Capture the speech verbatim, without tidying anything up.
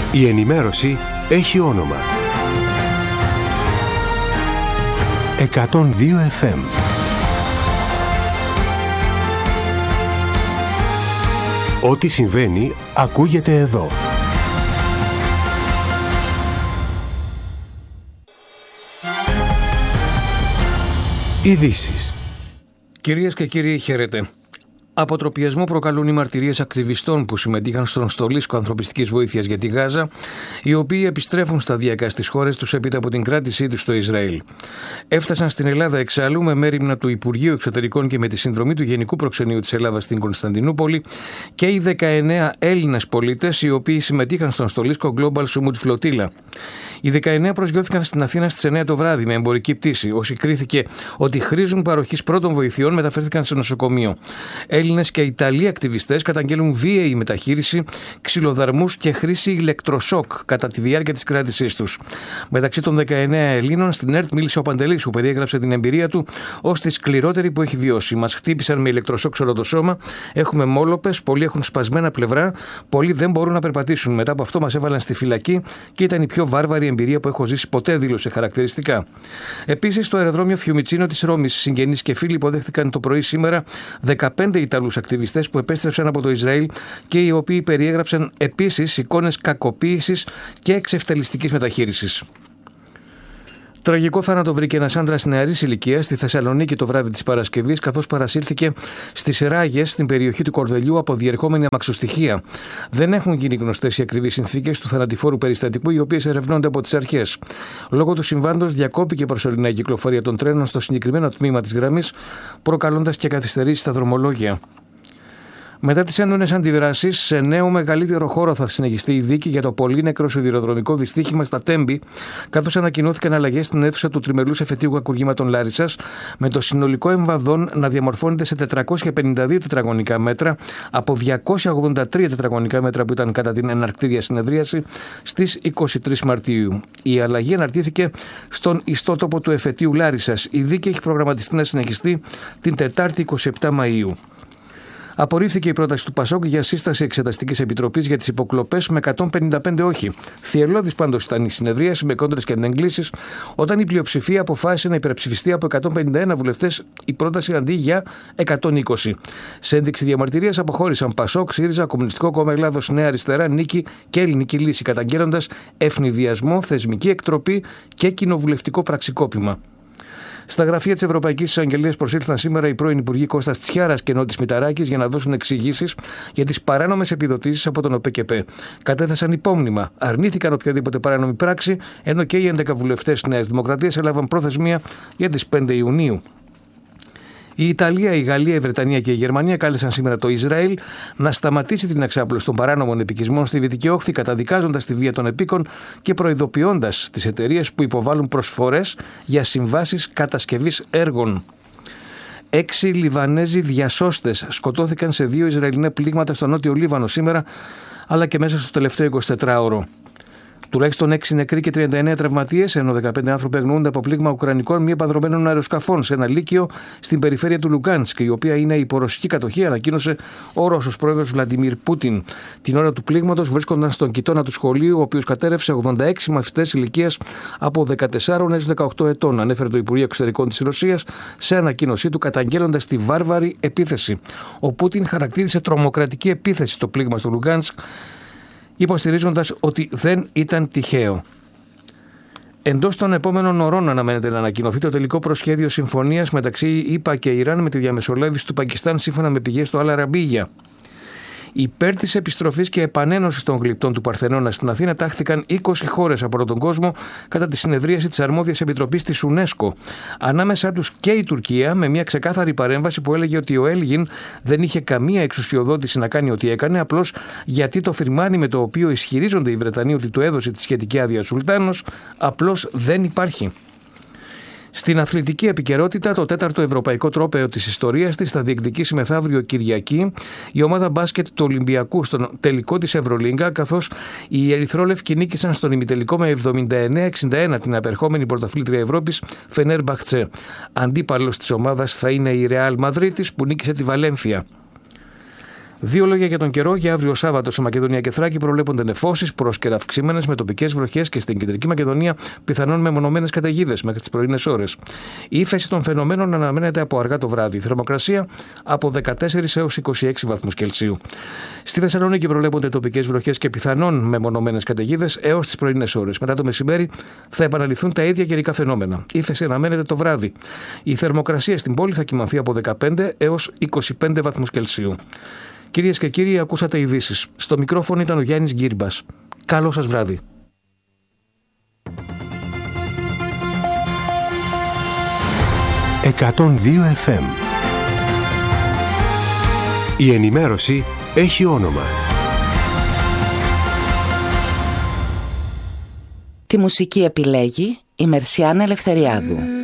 Η ενημέρωση έχει όνομα. εκατόν δύο εφ εμ. Ό,τι συμβαίνει ακούγεται εδώ. Ειδήσεις. Κυρίες και κύριοι, χαίρετε. Αποτροπιασμό προκαλούν οι μαρτυρίες ακτιβιστών που συμμετείχαν στον στολίσκο ανθρωπιστικής βοήθειας για τη Γάζα, οι οποίοι επιστρέφουν σταδιακά στις χώρες τους έπειτα από την κράτησή τους στο Ισραήλ. Έφτασαν στην Ελλάδα εξάλλου με μέριμνα του Υπουργείου Εξωτερικών και με τη συνδρομή του Γενικού Προξενείου της Ελλάδας στην Κωνσταντινούπολη και οι δεκαεννέα Έλληνες πολίτες οι οποίοι συμμετείχαν στον στολίσκο Global Sumut Flotilla. Οι δεκαεννέα προσγειώθηκαν στην Αθήνα στις εννέα το βράδυ με εμπορική πτήση. Όσοι κρίθηκε ότι χρήζουν παροχής πρώτων βοηθειών μεταφέρθηκαν σε νοσοκομείο. Έλληνες και Ιταλοί ακτιβιστές καταγγέλουν βίαιη μεταχείριση, ξυλοδαρμούς και χρήση ηλεκτροσόκ κατά τη διάρκεια της κράτησής τους. Μεταξύ των δεκαεννέα Ελλήνων, στην ΕΡΤ μίλησε ο Παντελής, που περιέγραψε την εμπειρία του ως τη σκληρότερη που έχει βιώσει. Μας χτύπησαν με ηλεκτροσόκ σε όλο το σώμα, έχουμε μόλοπες, πολλοί έχουν σπασμένα πλευρά, πολλοί δεν μπορούν να περπατήσουν. Μετά από αυτό μας έβαλαν στη φυλακή και ήταν η πιο βάρβαρη εμπειρία που έχω ζήσει ποτέ, δήλωσε χαρακτηριστικά. Επίσης, στο αεροδρόμιο Φιουμιτσίνο της Ρώμης, συγγενείς και φίλοι υποδέχθηκαν το πρωί σήμερα δεκαπέντε Ιταλούς ακτιβιστές που επέστρεψαν από το Ισραήλ και οι οποίοι περιέγραψαν επίσης εικόνες κακοποίησης και εξευτελιστικής μεταχείρισης. Τραγικό θάνατο βρήκε ένας άντρας νεαρής ηλικίας στη Θεσσαλονίκη το βράδυ της Παρασκευής, καθώς παρασύρθηκε στις Ράγες, στην περιοχή του Κορδελιού, από διερχόμενη αμαξοστοιχεία. Δεν έχουν γίνει γνωστές οι ακριβείς συνθήκες του θανατηφόρου περιστατικού, οι οποίες ερευνώνται από τις αρχές. Λόγω του συμβάντος, διακόπηκε προσωρινά η κυκλοφορία των τρένων στο συγκεκριμένο τμήμα της γραμμής, προκαλώντας και καθυστερήσεις στα δρομολόγια. Μετά τις έντονες αντιδράσεις, σε νέο μεγαλύτερο χώρο θα συνεχιστεί η δίκη για το πολύνεκρο σιδηροδρομικό δυστύχημα στα Τέμπη, καθώς ανακοινώθηκαν αλλαγές στην αίθουσα του τριμελούς εφετείου κακουργήματων Λάρισσας, με το συνολικό εμβαδόν να διαμορφώνεται σε τετρακόσια πενήντα δύο τετραγωνικά μέτρα από διακόσια ογδόντα τρία τετραγωνικά μέτρα που ήταν κατά την εναρκτήρια συνεδρίαση στις είκοσι τρεις Μαρτίου. Η αλλαγή αναρτήθηκε στον ιστότοπο του εφετείου Λάρισσας. Η δίκη έχει προγραμματιστεί να συνεχιστεί την Τετάρτη εικοστή εβδόμη Μαΐου. Απορρίφθηκε η πρόταση του Πασόκ για σύσταση εξεταστικής επιτροπής για τις υποκλοπές με εκατόν πενήντα πέντε όχι. Θυελλώδης πάντως ήταν η συνεδρίαση με κόντρες και αντεγκλήσεις, όταν η πλειοψηφία αποφάσισε να υπερψηφιστεί από εκατόν πενήντα ένα βουλευτές η πρόταση αντί για εκατόν είκοσι. Σε ένδειξη διαμαρτυρίας αποχώρησαν Πασόκ, ΣΥΡΙΖΑ, Κομμουνιστικό Κόμμα Ελλάδος, Νέα Αριστερά, Νίκη και Ελληνική Λύση, καταγγέλλοντας ευνηδιασμό, θεσμική εκτροπή και κοινοβουλευτικό πραξικόπημα. Στα γραφεία της Ευρωπαϊκής Εισαγγελίας προσήλθαν σήμερα οι πρώην Υπουργοί Κώστας Τσιάρας και Νότης Μηταράκης για να δώσουν εξηγήσεις για τις παράνομες επιδοτήσεις από τον ΟΠΕΚΕΠΕ. Κατέθεσαν υπόμνημα, αρνήθηκαν οποιαδήποτε παράνομη πράξη, ενώ και οι έντεκα βουλευτές Νέας Δημοκρατίας έλαβαν προθεσμία για τις πέντε Ιουνίου. Η Ιταλία, η Γαλλία, η Βρετανία και η Γερμανία κάλεσαν σήμερα το Ισραήλ να σταματήσει την εξάπλωση των παράνομων επικισμών στη Δυτική Όχθη, καταδικάζοντας τη βία των επίκων και προειδοποιώντας τις εταιρείες που υποβάλλουν προσφορές για συμβάσεις κατασκευής έργων. Έξι Λιβανέζοι διασώστες σκοτώθηκαν σε δύο Ισραηλινά πλήγματα στο νότιο Λίβανο σήμερα, αλλά και μέσα στο τελευταίο εικοσιτετράωρο. Τουλάχιστον έξι νεκροί και τριάντα εννέα τραυματίες, ενώ δεκαπέντε άνθρωποι αγνοούνται από πλήγμα ουκρανικών μη επανδρομένων αεροσκαφών σε ένα λύκειο στην περιφέρεια του Λουγκάνσκ, η οποία είναι υπό ρωσική κατοχή, ανακοίνωσε ο Ρώσος πρόεδρος Βλαντιμίρ Πούτιν. Την ώρα του πλήγματος βρίσκονταν στον κοιτώνα του σχολείου, ο οποίος κατέρρευσε ογδόντα έξι μαθητές ηλικίας από δεκατέσσερα έως δεκαοκτώ ετών, ανέφερε το Υπουργείο Εξωτερικών της Ρωσίας σε ανακοίνωσή του, καταγγέλλοντας τη βάρβαρη επίθεση. Ο Πούτιν χαρακτήρισε τρομοκρατική επίθεση το πλήγμα στο Λουγκάνσκ, υποστηρίζοντας ότι δεν ήταν τυχαίο. Εντός των επόμενων ωρών αναμένεται να ανακοινωθεί το τελικό προσχέδιο συμφωνίας μεταξύ ΗΠΑ και Ιράν με τη διαμεσολάβηση του Πακιστάν, σύμφωνα με πηγές του Αλ Αραμπίγια. Υπέρ της επιστροφής και επανένωσης των γλυπτών του Παρθενώνα στην Αθήνα τάχθηκαν είκοσι χώρες από τον κόσμο κατά τη συνεδρίαση της αρμόδιας επιτροπής της UNESCO. Ανάμεσά τους και η Τουρκία, με μια ξεκάθαρη παρέμβαση που έλεγε ότι ο Έλγιν δεν είχε καμία εξουσιοδότηση να κάνει ό,τι έκανε, απλώς γιατί το φυρμάνι με το οποίο ισχυρίζονται οι Βρετανοί ότι του έδωσε τη σχετική άδεια Σουλτάνος απλώς δεν υπάρχει. Στην αθλητική επικαιρότητα, το τέταρτο ευρωπαϊκό τρόπαιο της ιστορίας της θα διεκδικήσει μεθαύριο Κυριακή η ομάδα μπάσκετ του Ολυμπιακού στον τελικό της Ευρωλίγκα, καθώς οι ερυθρόλευκοι νίκησαν στον ημιτελικό με εβδομήντα εννέα εξήντα ένα την απερχόμενη πρωταθλήτρια Ευρώπης Φενέρμπαχτσε. Αντίπαλος της ομάδας θα είναι η Ρεάλ Μαδρίτης, που νίκησε τη Βαλένθια. Δύο λόγια για τον καιρό. Για αύριο Σάββατο σε Μακεδονία και Θράκη προβλέπονται νεφώσεις, πρόσκαιρα αυξημένες με τοπικές βροχές και στην κεντρική Μακεδονία πιθανόν μεμονωμένες καταιγίδες μέχρι τις πρωινές ώρες. Η ύφεση των φαινομένων αναμένεται από αργά το βράδυ. Η θερμοκρασία από δεκατέσσερις έως είκοσι έξι βαθμούς Κελσίου. Στη Θεσσαλονίκη προβλέπονται τοπικές βροχές και πιθανόν μεμονωμένες καταιγίδες έως τις πρωινές ώρες. Μετά το μεσημέρι θα επαναληφθούν τα ίδια καιρικά φαινόμενα. Η ύφεση αναμένεται το βράδυ. Η θερμοκρασία στην πόλη θα κυμανθεί από δεκαπέντε έως είκοσι πέντε βαθμούς Κελσίου. Κυρίες και κύριοι, ακούσατε ειδήσεις. Στο μικρόφωνο ήταν ο Γιάννης Γκύρμπας. Καλό σας βράδυ. εκατόν δύο εφ εμ. Η ενημέρωση έχει όνομα. Τη μουσική επιλέγει η Μερσιάνα Ελευθεριάδου.